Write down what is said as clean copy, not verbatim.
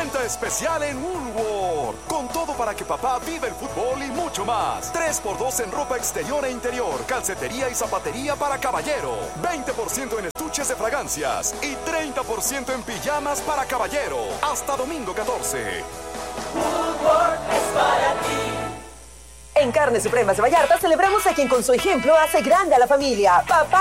Venta especial en Woolworth. Con todo para que papá viva el fútbol y mucho más. 3x2 en ropa exterior e interior, calcetería y zapatería para caballero. 20% en estuches de fragancias y 30% en pijamas para caballero. Hasta domingo 14. Woolworth es para ti. En Carnes Supremas de Vallarta celebramos a quien con su ejemplo hace grande a la familia. Papá